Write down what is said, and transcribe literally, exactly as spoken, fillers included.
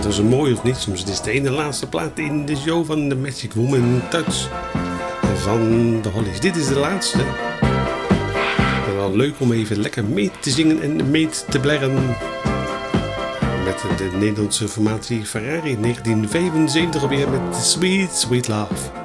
het was een mooi of niet. Soms is het de ene laatste plaat in de show van The Magic Woman Touch van de Hollies. Dit is de laatste. Wel leuk om even lekker mee te zingen en mee te blerren met de Nederlandse formatie Ferrari in negentien vijfenzeventig alweer met Sweet Sweet Love.